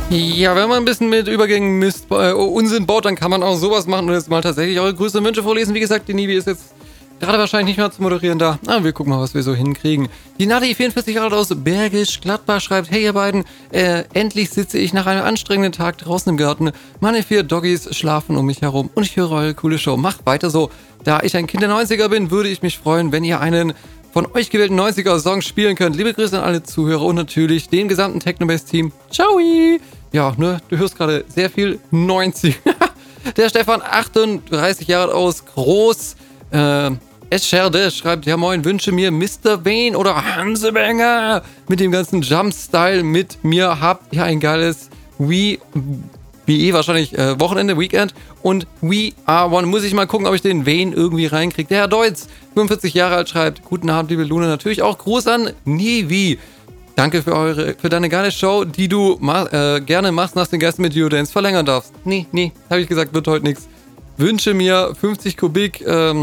Ja, wenn man ein bisschen mit Übergängen Unsinn baut, dann kann man auch sowas machen und jetzt mal tatsächlich eure Grüße und Wünsche vorlesen. Wie gesagt, die Nibi ist jetzt gerade wahrscheinlich nicht mehr zu moderieren da. Aber wir gucken mal, was wir so hinkriegen. Die Nadi, 44 Jahre alt aus Bergisch Gladbach, schreibt: Hey ihr beiden, endlich sitze ich nach einem anstrengenden Tag draußen im Garten. Meine 4 Doggies schlafen um mich herum und ich höre eure coole Show. Macht weiter so. Da ich ein Kind der 90er bin, würde ich mich freuen, wenn ihr einen von euch gewählten 90er-Song spielen könnt. Liebe Grüße an alle Zuhörer und natürlich den gesamten Technobase-Team. Ciao! Ja, ne, du hörst gerade sehr viel 90. Der Stefan, 38 Jahre alt aus Groß, Escherde, schreibt: Ja moin, wünsche mir Mr. Vane oder Hansebanger mit dem ganzen Jump-Style mit mir. Habt ihr ein geiles wahrscheinlich Wochenende, Weekend und We Are One. Muss ich mal gucken, ob ich den Vane irgendwie reinkriege. Der Herr Deutz, 45 Jahre alt, schreibt: Guten Abend, liebe Luna. Natürlich auch Gruß an Nivi. Danke für deine geile Show, die du gerne machst, nach den Gästen mit Dance verlängern darfst. Nee, habe ich gesagt, wird heute nichts. Wünsche mir 50 Kubik,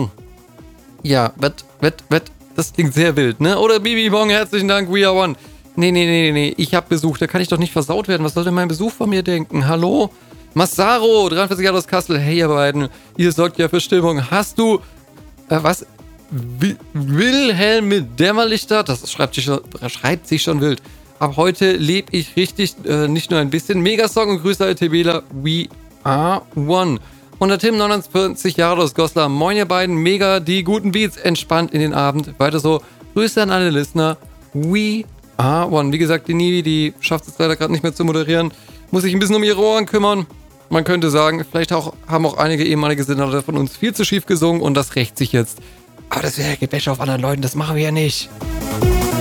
das klingt sehr wild, ne? Oder Bibi Bong, herzlichen Dank, We Are One. Nee, ich hab Besuch, da kann ich doch nicht versaut werden. Was soll denn mein Besuch von mir denken? Hallo? Massaro, 43 Jahre aus Kassel. Hey ihr beiden, ihr sorgt ja für Stimmung. Hast du, Wilhelm mit Dämmerlichter? Das schreibt sich schon wild. Ab heute lebe ich richtig, nicht nur ein bisschen. Megasong und Grüße an Tebela. We Are One. Und der Tim, 49 Jahre aus Goslar. Moin ihr beiden, mega die guten Beats. Entspannt in den Abend. Weiter so. Grüße an alle Listener. We Are One. Wie gesagt, die Nivi, die schafft es leider gerade nicht mehr zu moderieren. Muss sich ein bisschen um ihre Ohren kümmern. Man könnte sagen, vielleicht haben auch einige ehemalige Senatoren von uns viel zu schief gesungen und das rächt sich jetzt. Aber das wäre ja Gebäsche auf anderen Leuten, das machen wir ja nicht.